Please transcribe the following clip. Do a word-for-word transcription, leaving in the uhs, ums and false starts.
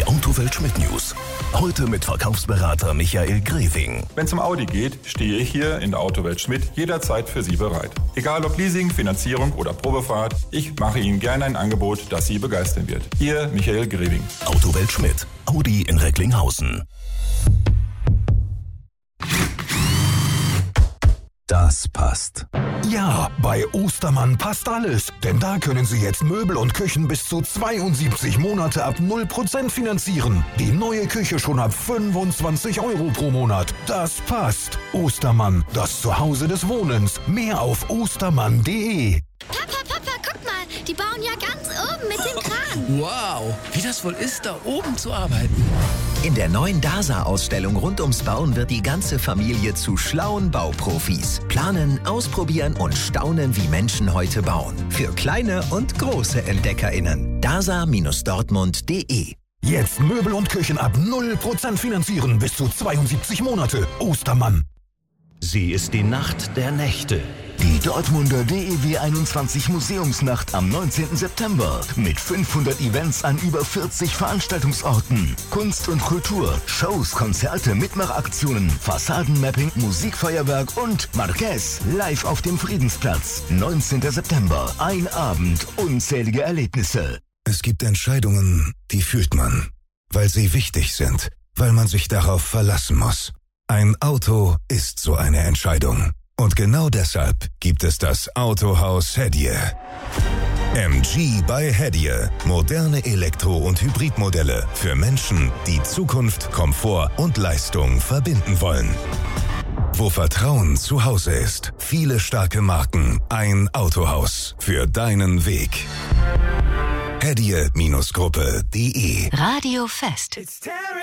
Die Autowelt Schmidt News. Heute mit Verkaufsberater Michael Greving. Wenn es um Audi geht, stehe ich hier in der Autowelt Schmidt jederzeit für Sie bereit. Egal ob Leasing, Finanzierung oder Probefahrt, ich mache Ihnen gerne ein Angebot, das Sie begeistern wird. Ihr Michael Greving. Autowelt Schmidt. Audi in Recklinghausen. Das passt. Ja, bei Ostermann passt alles. Denn da können Sie jetzt Möbel und Küchen bis zu zweiundsiebzig Monate ab null Prozent finanzieren. Die neue Küche schon ab fünfundzwanzig Euro pro Monat. Das passt. Ostermann, das Zuhause des Wohnens. Mehr auf ostermann punkt de. Papa, Papa, guck mal. Die bauen ja ganz oben mit dem Kran. Wow, wie das wohl ist, da oben zu arbeiten. In der neuen DASA-Ausstellung rund ums Bauen wird die ganze Familie zu schlauen Bauprofis. Planen, ausprobieren und staunen, wie Menschen heute bauen. Für kleine und große EntdeckerInnen. dasa Dortmund punkt de. Jetzt Möbel und Küchen ab null Prozent finanzieren bis zu zweiundsiebzig Monate. Ostermann. Sie ist die Nacht der Nächte. Die Dortmunder D E W einundzwanzig Museumsnacht am neunzehnten September mit fünfhundert Events an über vierzig Veranstaltungsorten. Kunst und Kultur, Shows, Konzerte, Mitmachaktionen, Fassadenmapping, Musikfeuerwerk und Marquez live auf dem Friedensplatz. neunzehnten September. Ein Abend, unzählige Erlebnisse. Es gibt Entscheidungen, die fühlt man, weil sie wichtig sind, weil man sich darauf verlassen muss. Ein Auto ist so eine Entscheidung. Und genau deshalb gibt es das Autohaus Hediye. M G bei Hediye. Moderne Elektro- und Hybridmodelle für Menschen, die Zukunft, Komfort und Leistung verbinden wollen. Wo Vertrauen zu Hause ist. Viele starke Marken. Ein Autohaus für deinen Weg. Hediye Gruppe punkt de. Radio Fest.